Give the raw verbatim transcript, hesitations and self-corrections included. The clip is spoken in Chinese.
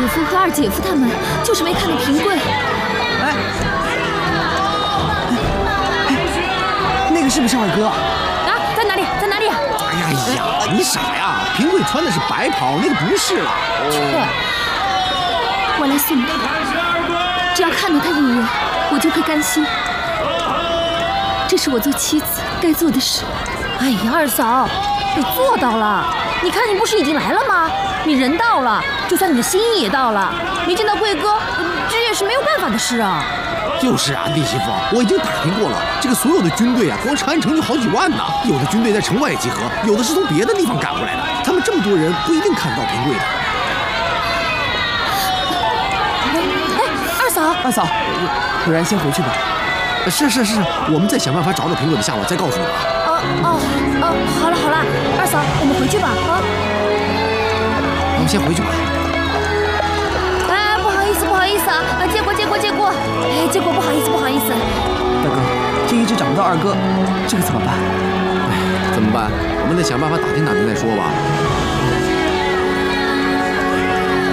夫和二姐夫他们就是没看到平贵。 哎，那个是不是二哥？ 啊，在哪里？在哪里？ 哎呀呀，你傻呀！平贵穿的是白袍，那个不是了。 哦，我来送他，只要看到他一眼，我就会甘心。这是我做妻子该做的事。 哎呀，二嫂，你做到了！你看，你不是已经来了吗？你人到了，就算你的心意也到了。没见到贵哥，这也是没有办法的事啊。 就是啊，弟媳妇，我已经打听过了，这个所有的军队啊，光长安城就好几万呢。有的军队在城外集合，有的是从别的地方赶过来的。他们这么多人，不一定看得到平贵的。 哎，二嫂， 二嫂，不然先回去吧。 是是是，我们再想办法找找平贵的下落，再告诉你吧。 哦哦哦，好了好了，二嫂，我们回去吧啊。 我们先回去吧。 哎，不好意思不好意思啊，借过借过借过，哎，借过不好意思不好意思。 大哥，这一直找不到二哥，这个怎么办？ 哎，怎么办？我们得想办法打听打听再说吧。